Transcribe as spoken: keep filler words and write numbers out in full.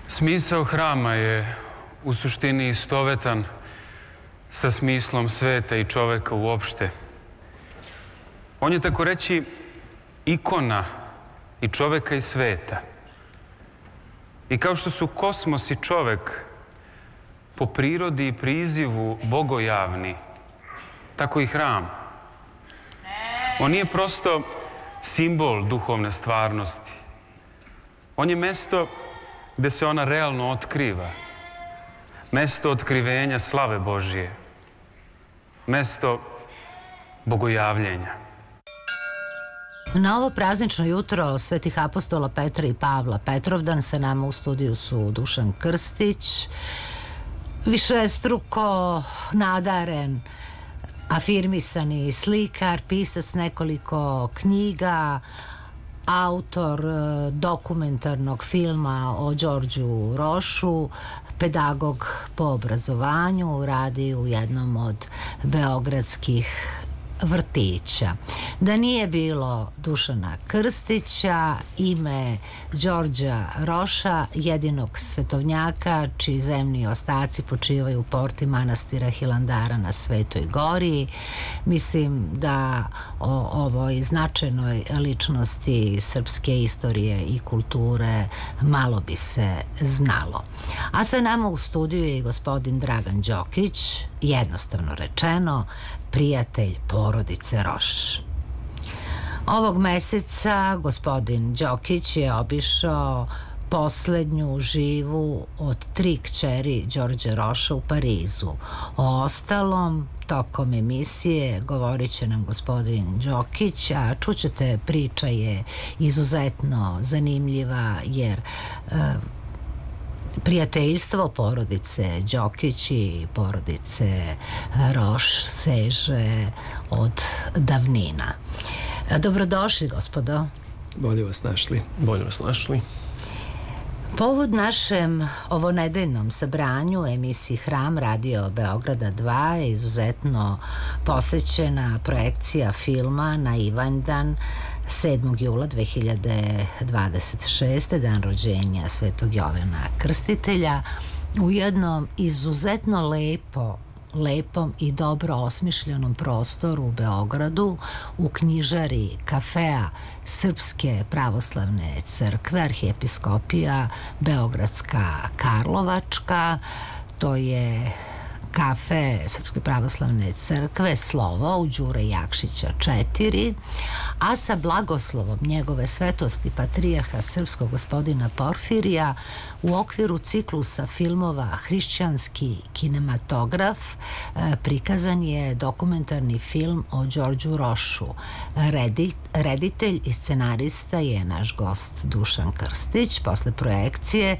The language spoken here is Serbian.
Smisao hrama je u suštini istovetan sa smislom sveta i čoveka uopšte. On je, tako reći, ikona i čoveka i sveta. I kao što su kosmos i čovek po prirodi i prizivu bogojavni, tako i hram. On nije prosto simbol duhovne stvarnosti. On je mesto gde se ona realno otkriva. Mesto otkrivenja slave Božije. Mesto bogojavljenja. Na ovo praznično jutro svetih apostola Petra i Pavla Petrovdan sa nama u studiju su Dušan Krstić, višestruko nadaren, afirmisani slikar, pisac nekoliko knjiga, autor dokumentarnog filma o Đorđu Rošu, pedagog po obrazovanju, radi u jednom od beogradskih vrtića. Da nije bilo Dušana Krstića, ime Đorđa Roša, jedinog svetovnjaka čiji zemni ostaci počivaju u porti manastira Hilandara na Svetoj Gori, mislim da o ovoj značajnoj ličnosti srpske istorije i kulture malo bi se znalo. A sa nama u studiju je i gospodin Dragan Đokić, jednostavno rečeno, prijatelj porodice Roš. Ovog meseca gospodin Đokić je obišao poslednju živu od tri kćeri Đorđe Roša u Parizu. O ostalom, tokom emisije govorit će nam gospodin Đokić, a čućete, priča je izuzetno zanimljiva jer e, prijateljstvo porodice Đokić i porodice Roš seže od davnina. Dobrodošli, gospodo. Bolje vas našli. Bolje vas našli. Povod našem ovonedeljnom sabranju emisiji Hram Radio Beograda dva je izuzetno posećena projekcija filma na Ivanjdan sedmog jula dve hiljade dvadeset šeste. dan rođenja Svetog Jovana Krstitelja, u jednom izuzetno lepo lepom i dobro osmišljenom prostoru u Beogradu, u knjižari kafea Srpske pravoslavne crkve, arhijepiskopija Beogradska Karlovačka. To je kafe Srpske pravoslavne crkve, slovo u Đure Jakšića četiri, a sa blagoslovom njegove svetosti patrijarha srpskog gospodina Porfirija u okviru ciklusa filmova Hrišćanski kinematograf prikazan je dokumentarni film o Đorđu Rošu. Reditelj i scenarista je naš gost Dušan Krstić. Posle projekcije